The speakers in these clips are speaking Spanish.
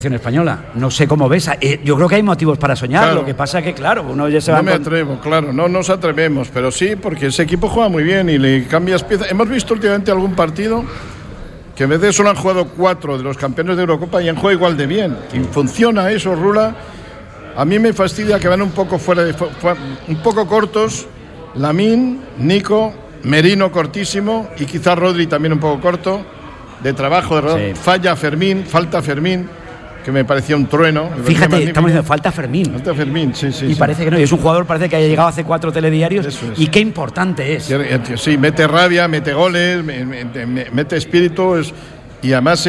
española. No sé cómo ves. Yo creo que hay motivos para soñar. Claro. Lo que pasa es que, claro, uno ya se va. No me atrevo, claro, no nos atrevemos, pero sí, porque ese equipo juega muy bien y le cambias piezas. Hemos visto últimamente algún partido que en vez de eso han jugado 4 de los campeones de Eurocopa y han jugado igual de bien. Y funciona eso, Rula. A mí me fastidia que van un poco un poco cortos. Lamine, Nico, Merino cortísimo y quizás Rodri también un poco corto de trabajo. Sí. Falta Fermín, que me parecía un trueno. Fíjate, estamos diciendo, falta Fermín. Falta Fermín, sí. Y parece que no, y es un jugador, parece que haya llegado hace 4 telediarios. Eso es. Y qué importante es. Sí, mete rabia, mete goles, mete espíritu. Y además,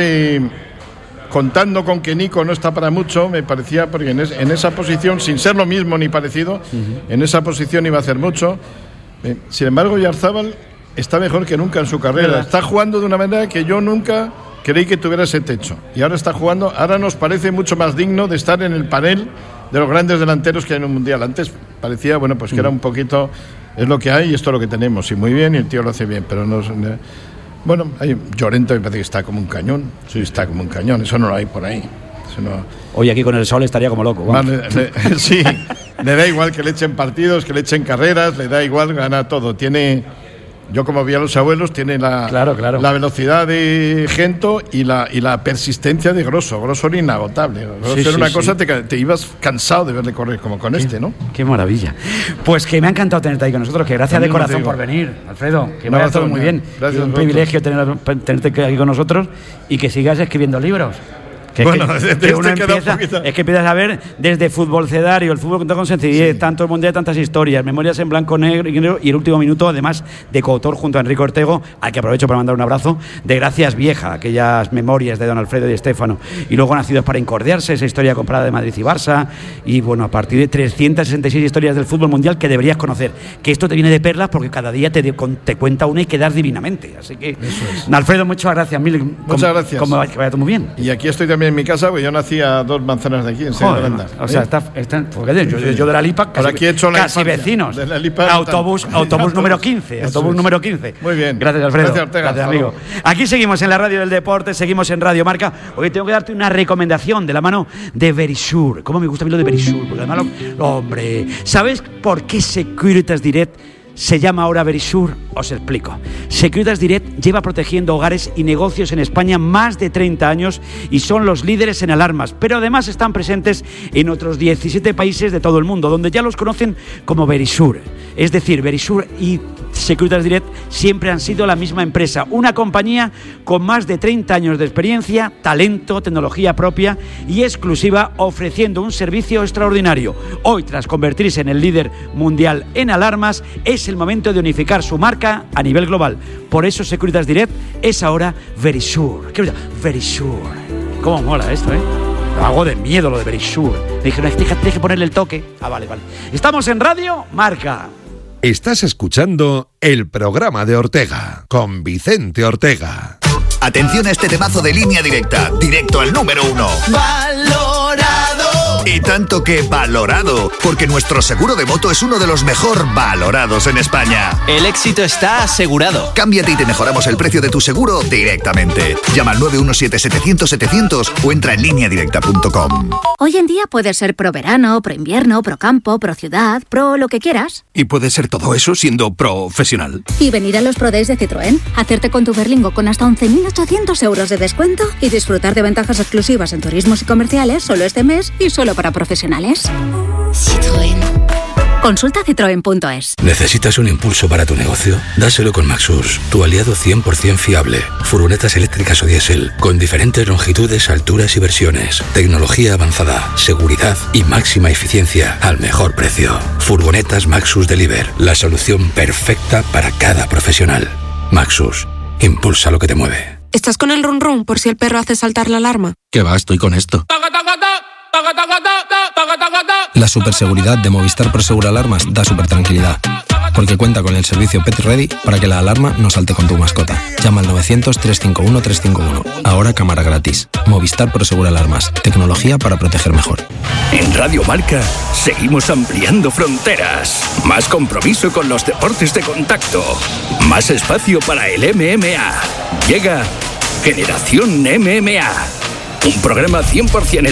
contando con que Nico no está para mucho, me parecía, porque en esa posición, sin ser lo mismo ni parecido, en esa posición iba a hacer mucho. Sin embargo, Oyarzabal está mejor que nunca en su carrera. ¿Verdad? Está jugando de una manera que yo nunca creí que tuviera ese techo. Y ahora está jugando, ahora nos parece mucho más digno de estar en el panel de los grandes delanteros que hay en un mundial. Antes parecía, bueno, pues que era un poquito, es lo que hay y esto es lo que tenemos. Y muy bien, y el tío lo hace bien, pero no. Bueno, Llorente me parece que está como un cañón. Sí, está como un cañón, eso no lo hay por ahí. Eso no. Hoy aquí con el sol estaría como loco. Sí, le da igual que le echen partidos, que le echen carreras, le da igual, gana todo. Yo como vi a los abuelos, tiene la velocidad de Gento y la persistencia de Grosso. Grosso era inagotable. Grosso era una cosa, te ibas cansado de verle correr como con ¿no? Qué maravilla. Pues que me ha encantado tenerte ahí con nosotros, que gracias de corazón por venir, Alfredo, que vaya todo muy bien. Gracias, un privilegio tenerte aquí con nosotros y que sigas escribiendo libros. Que uno empiezas a ver desde Fútbol Cedario, el fútbol contado con sencillez, tanto el mundial, tantas historias, memorias en blanco, negro y el último minuto, además de coautor junto a Enrique Ortego, al que aprovecho para mandar un abrazo, de Gracias Vieja, aquellas memorias de don Alfredo y Estéfano, y luego Nacidos para Incordiarse, esa historia comprada de Madrid y Barça, y bueno, a partir de 366 historias del fútbol mundial que deberías conocer, que esto te viene de perlas porque cada día te cuenta una y quedas divinamente, así que Alfredo, muchas gracias, muchas gracias, que vaya todo muy bien. Y aquí estoy también en mi casa, porque yo nací a 2 manzanas de aquí, en Sevilla. O sea, yo de la Lipa, casi vecinos. De la Lipa autobús número 15. Autobús número 15. Muy bien. Gracias, Alfredo. Gracias, Ortega. Gracias, amigo. Aquí seguimos en la radio del deporte, seguimos en Radio Marca. Hoy tengo que darte una recomendación de la mano de Verisure. ¿Cómo me gusta a mí lo de Verisure? Porque además, hombre, ¿sabes por qué Securitas Direct se llama ahora Verisure? Os explico. Securitas Direct lleva protegiendo hogares y negocios en España más de 30 años y son los líderes en alarmas, pero además están presentes en otros 17 países de todo el mundo, donde ya los conocen como Verisure. Es decir, Verisure y Securitas Direct siempre han sido la misma empresa, una compañía con más de 30 años de experiencia, talento, tecnología propia y exclusiva, ofreciendo un servicio extraordinario. Hoy, tras convertirse en el líder mundial en alarmas, es el momento de unificar su marca a nivel global. Por eso Securitas Direct es ahora Verisure. Verisure. ¿Cómo mola esto, Hago de miedo lo de Verisure. Me dijeron, tienes que ponerle el toque. Vale. Estamos en Radio Marca. Estás escuchando el programa de Ortega, con Vicente Ortega. Atención a este temazo de Línea Directa, directo al número 1. ¡Valorado! Y tanto que valorado, porque nuestro seguro de moto es uno de los mejor valorados en España. El éxito está asegurado. Cámbiate y te mejoramos el precio de tu seguro directamente. Llama al 917-700-700 o entra en lineadirecta.com. Hoy en día puedes ser pro verano, pro invierno, pro campo, pro ciudad, pro lo que quieras. Y puedes ser todo eso siendo profesional. Y venir a los Pro Days de Citroën, hacerte con tu Berlingo con hasta 11.800 euros de descuento y disfrutar de ventajas exclusivas en turismos y comerciales solo este mes y solo para profesionales. Citroën. Consulta citroen.es. ¿Necesitas un impulso para tu negocio? Dáselo con Maxus, tu aliado 100% fiable. Furgonetas eléctricas o diésel, con diferentes longitudes, alturas y versiones. Tecnología avanzada, seguridad y máxima eficiencia al mejor precio. Furgonetas Maxus Deliver, la solución perfecta para cada profesional. Maxus, impulsa lo que te mueve. ¿Estás con el run run por si el perro hace saltar la alarma? ¿Qué va? Estoy con esto. La superseguridad de Movistar Prosegur Alarmas da supertranquilidad, porque cuenta con el servicio Pet Ready para que la alarma no salte con tu mascota. Llama al 900-351-351. Ahora cámara gratis. Movistar Prosegur Alarmas. Tecnología para proteger mejor. En Radio Marca seguimos ampliando fronteras. Más compromiso con los deportes de contacto. Más espacio para el MMA. Llega Generación MMA. Un programa 100%